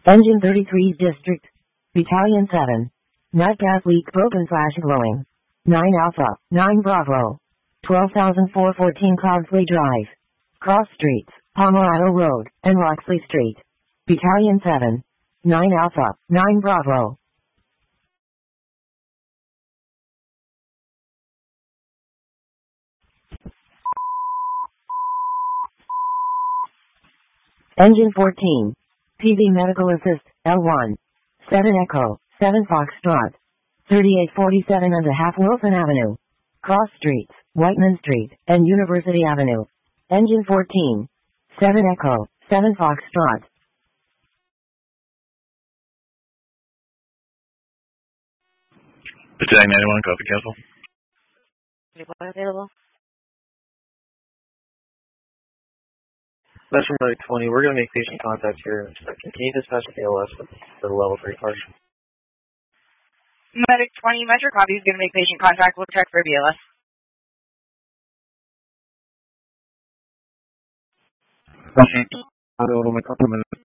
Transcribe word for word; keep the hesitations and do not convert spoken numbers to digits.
Engine thirty-three District. Battalion seven. Night gas leak broken slash glowing. nine Alpha, nine Bravo. twelve thousand four hundred fourteen Cogsley Drive. Cross Streets, Pomerado Road, and Roxley Street. Battalion seven. nine Alpha, nine Bravo. Engine fourteen. P V Medical Assist, L one. seven Echo, seven Foxtrot. thirty-eight forty-seven and a half Wilson Avenue. Cross Streets, Whiteman Street, and University Avenue. Engine fourteen. seven Echo, seven Foxtrot. Battalion ninety-one, copy, cancel. Anyone available? That's from Medic twenty. We're going to make patient contact here. Can you dispatch the A L S for the level three card? Medic twenty, Metro copy is going to make patient contact. We'll check for B L S. Okay. I'll make up a minute.